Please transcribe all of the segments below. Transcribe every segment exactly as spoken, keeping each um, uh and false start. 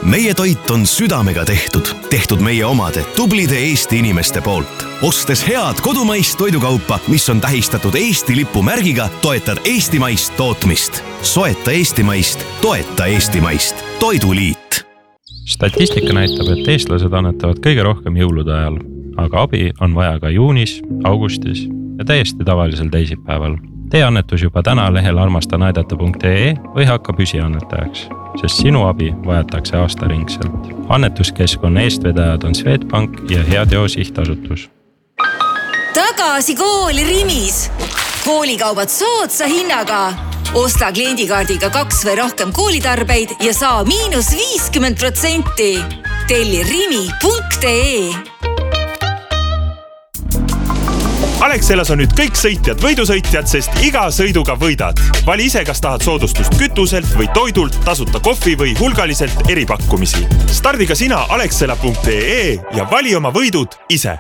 Meie toit on südamega tehtud, tehtud meie omade tublide Eesti inimeste poolt. Ostes head kodumaist toidukaupa, mis on tähistatud Eesti lipu märgiga, toetad eestimaist tootmist. Soeta eestimaist, toeta eestimaist. Toiduliit. Statistika näitab, et eestlased annetavad kõige rohkem jõulude ajal, aga abi on vaja ka juunis, augustis ja täiesti tavalisel teisipäeval. Tee annetus juba täna lehel armastanaidata.ee või hakka püsiannetajaks, sest sinu abi vajatakse aastaringselt. Annetuskeskkonna eestvedajad on Swedbank ja Heateo sihtasutus. Tagasi kooli Rimis! Koolikaubad soodsa hinnaga! Osta kliendikaardiga kaks või rohkem koolitarbeid ja saa miinus viiskümmend protsenti. Telli rimi punkt ee. Alexelas on nüüd kõik sõitjad võidusõitjad, sest iga sõiduga võidad. Vali ise, kas tahad soodustust kütuselt või toidult, tasuta kohvi või hulgaliselt eripakkumisi. Stardiga sina alexela punkt ee ja vali oma võidud ise.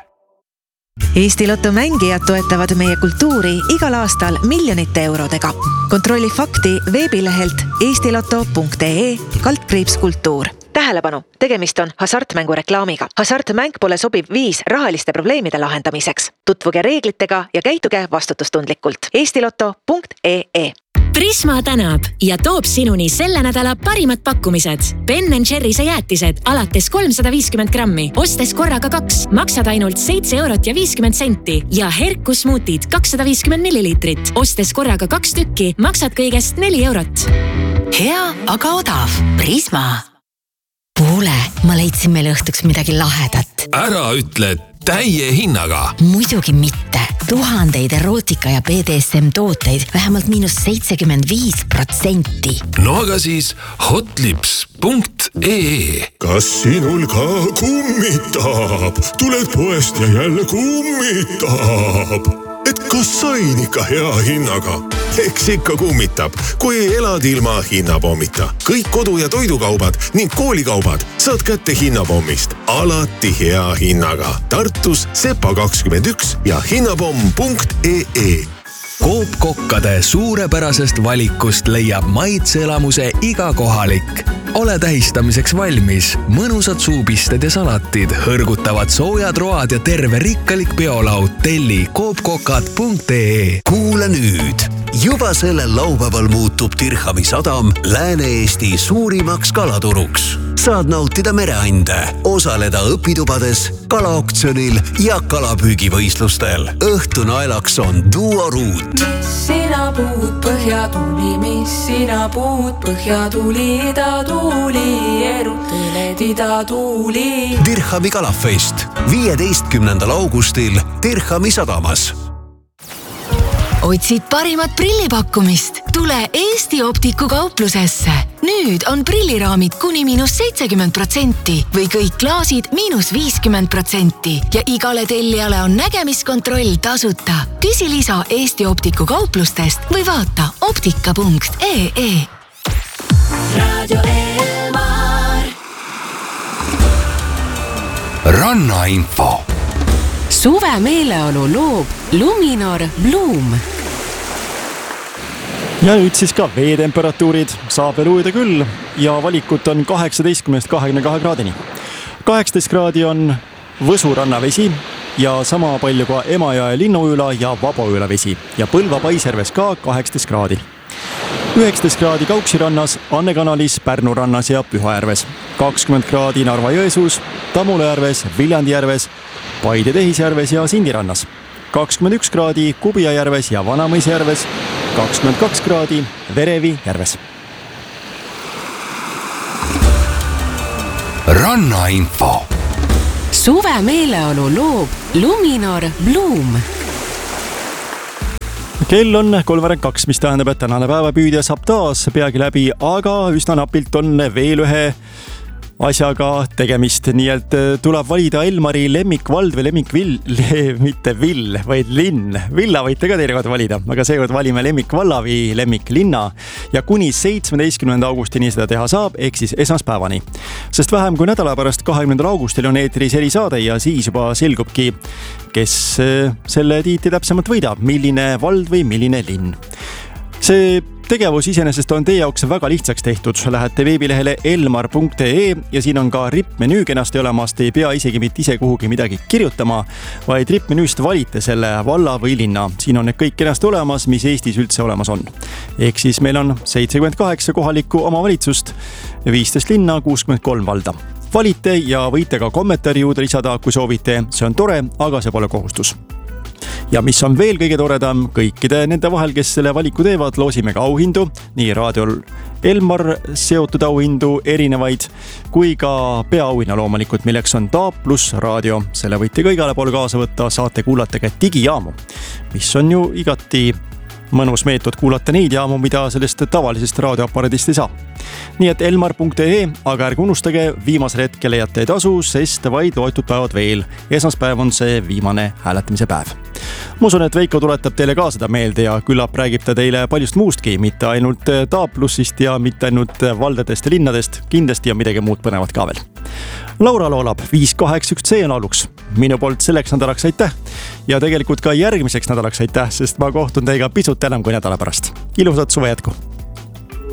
Eesti Lotto mängijad toetavad meie kultuuri igal aastal miljonite eurodega. Kontrolli fakti veebilehelt eestiloto punkt ee kaldkriips kultuur. Tähelepanu, tegemist on hasartmängu reklaamiga. Hasartmäng pole sobiv viis rahaliste probleemide lahendamiseks. Tutvuge reeglitega ja käituge vastutustundlikult. eestiloto punkt ee. Prisma tänab ja toob sinuni selle nädala parimad pakkumised. Ben and Jerry'se jäätised alates kolmsada viiskümmend grammi. Ostes korraga kaks, maksad ainult seitse eurot ja viiskümmend senti. Ja Herkus smuutid kakssada viiskümmend milliliitrit. Ostes korraga kaks tükki, maksad kõigest neli eurot. Hea, aga odav. Prisma. Kuule, ma leidsin meile õhtuks midagi lahedat. Ära ütle täie hinnaga. Muidugi mitte. Tuhandeid erootika ja B D S M tooteid vähemalt miinus seitsekümmend viis protsenti. No aga siis hotlips punkt ee. Kas sinul ka kummitab? Tuled poest ja jälle kummitab. Et kas sain ikka hea hinnaga? Eks ikka kummitab, kui elad ilma hinnapommita. Kõik kodu- ja toidukaubad ning koolikaubad saad kätte hinnapommist. Alati hea hinnaga. Tartus Sepa kakskümmend üks ja hinnapomm punkt ee. Coop kokkade suurepärasest valikust leiab maitseelamuse iga kohalik. Ole tähistamiseks valmis. Mõnusad suupisted ja salatid, hõrgutavad soojad road ja terve rikkalik biolaud. Telli coop kokad punkt ee. Kuule nüüd. Juba sellel laupäeval muutub Dirhami sadam Lääne-Eesti suurimaks kalaturuks. Saad nautida mereande, osaleda õpitubades, kalaoktsionil ja kalapüügivõistlustel. Õhtu naelaks on duoruut. Mis sina puud põhjatuli, mis sina puud põhjatuli, idatuuli, erutõled idatuuli. Dirhami kalafest viieteistkümnendal augustil Dirhami sadamas. Otsid parimat prillipakkumist? Tule Eesti Optiku kauplusesse. Nüüd on prilliraamid kuni miinus seitsekümmend protsenti või kõik klaasid miinus viiskümmend protsenti ja igale tellijale on nägemiskontroll tasuta. Küsi lisa Eesti Optiku kauplustest või vaata optika punkt ee. Radio Elmar. Rannainfo. Suve meeleolu loob Luminor Bloom. Ja nüüd siis ka veetemperatuurid saab veel ujuda küll ja valikut on kaheksateistkümnest kahekümne kahe kraadini. kaheksateist kraadi on Võsu rannavesi ja sama palju ka Emajõe linnuujula ja Vabaujula vesi ja Põlva Paisjärves ka kaheksateist kraadi. üheksateist kraadi Kauksi rannas, Anne kanalis, Pärnu rannas ja Pühajärves. kakskümmend kraadi Narva-Jõesuus, Tamulejärves, Viljandijärves, Paide Tehisjärves ja Sindirannas. kakskümmend üks kraadi Kubijajärves ja Vanamõisjärves, kakskümmend kaks kraadi Verevi järves. Rannainfo. Suve meeleolu loob Luminor Bloom. Kell on kolmveerand kaks, mis tähendab, et tänane päevapüüdja saab taas peagi läbi, aga üsna napilt on veel ühe asjaga tegemist, nii et tuleb valida Elmari lemmikvald või lemmikvill, mitte vill, vaid linn. Villa võite ka teinekord valida, aga seekord valime lemmikvalla või lemmiklinna ja kuni seitsmeteistkümnenda augustini seda teha saab, ehk siis esmaspäevani. Sest vähem kui nädala pärast kahekümnendal augustil on eetris erisaade ja siis juba selgubki, kes selle tiiti täpsemalt võidab, milline vald või milline linn. See tegevus iseenesest on teie jaoks väga lihtsaks tehtud. Lähete veebilehele elmar punkt ee ja siin on ka rippmenüü kenasti olemas. Te ei pea isegi mitte ise kuhugi midagi kirjutama, vaid rippmenüüst valite selle valla või linna. Siin on need kõik kenasti olemas, mis Eestis üldse olemas on. Ehk siis meil on seitsekümmend kaheksa kohalikku omavalitsust, viisteist linna, kuuskümmend kolm valda. Valite ja võite ka kommentaari juurde lisada, kui soovite. See on tore, aga see pole kohustus. Ja mis on veel kõige toredam, kõikide nende vahel, kes selle valiku teevad, loosime ka auhindu, nii raadiol Elmar seotud auhindu erinevaid, kui ka peaauhinna loomulikult, milleks on Taap pluss raadio. Selle võite ka igale poole kaasa võtta, saate kuulata ka digijaamu, mis on ju igati mõnus meetod kuulata neid jaamu, mida sellest tavalisest raadioapparadist ei saa. Nii et elmar punkt ee, aga ärge unustage, viimasel hetkel leiate ei tasu, sest vaid loetud päevad veel. Esmaspäev on see viimane hääletamise päev. Ma usun, et Veiko tuletab teile ka seda meelde ja küllap räägib ta teile paljust muustki, mitte ainult Taaplussist ja mitte ainult valdadest ja linnadest, kindlasti on midagi muud põnevat ka veel. Laura laulab viis kaheksa üks C lauluks. Minu poolt selleks nädalaks aitäh ja tegelikult ka järgmiseks nädalaks aitäh, sest ma kohtun teiega pisut enam kui nädala pärast. Ilusat suve jätku!